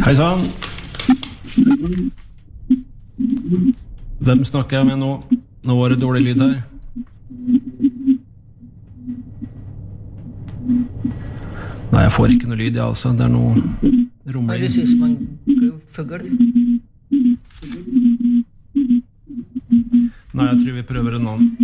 Hei sann. Hvem snakker jeg med nå? Nå var det dårlig lyd her. Nei, jeg får ikke noe lyd, altså. Det noe rumling. Det synes man fugl. Nei, jeg tror vi prøver en annen.